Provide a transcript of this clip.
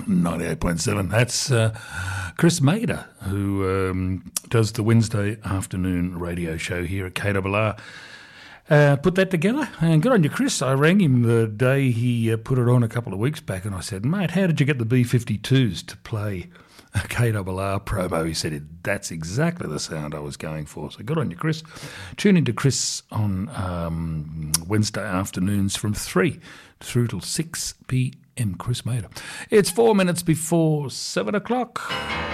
98.7. That's Chris Mader, who does the Wednesday afternoon radio show here at KRR. Put that together, and good on you, Chris. I rang him the day he put it on a couple of weeks back, and I said, mate, how did you get the B-52s to play a KRR promo? He said, that's exactly the sound I was going for. So good on you, Chris. Tune into Chris on Wednesday afternoons from 3 through till 6 p.m. Chris Mader. It's 4 minutes before 7 o'clock.